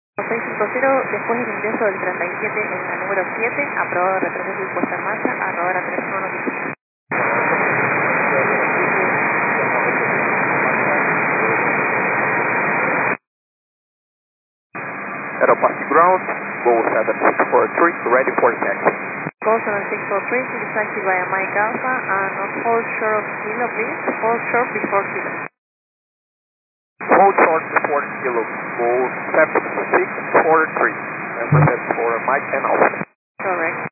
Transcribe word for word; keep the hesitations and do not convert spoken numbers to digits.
seis cinco cero, después del ingreso del treinta y siete en la número siete, aprobado retroceso y puesta en marcha, arrobar a tres uno noticia. Aeropassing ground, Go seven six four three, ready for taxi. Go seven six four three, please taxi via Mike Alpha and not hold short of kilo, please. Hold short before kilo. Hold short before kilo, Go seven six four three. Remember that's for Mike and Alpha. Correct.